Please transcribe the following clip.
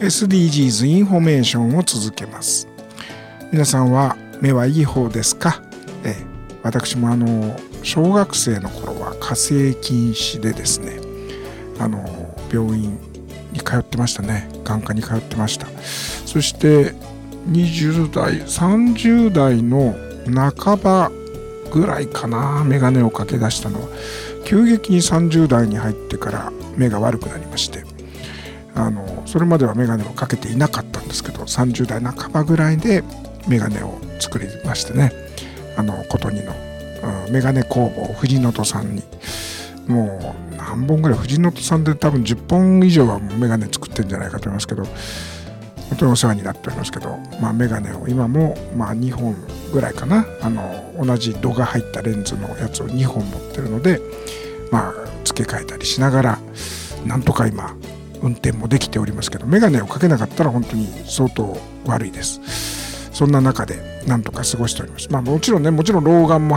SDGs インフォメーションを続けます。皆さんは目はいい方ですか？私も小学生の頃は火星禁止でですね、病院に通ってましたね。眼科に通ってました。そして20代30代の半ばぐらいかな、眼鏡をかけ出したのは。急激に30代に入ってから目が悪くなりまして、それまでは眼鏡をかけていなかったんですけど、30代半ばぐらいで眼鏡を作りましてね、琴似の眼鏡工房藤本さんに、もう何本ぐらい、藤本さんで多分10本以上は眼鏡作ってるんじゃないかと思いますけど、本当にお世話になっておりますけど、眼鏡を今も2本ぐらいかな、同じ度が入ったレンズのやつを2本持ってるので、付け替えたりしながらなんとか今運転もできておりますけど、眼鏡をかけなかったら本当に相当悪いです。そんな中でなんとか過ごしております。もちろん老眼も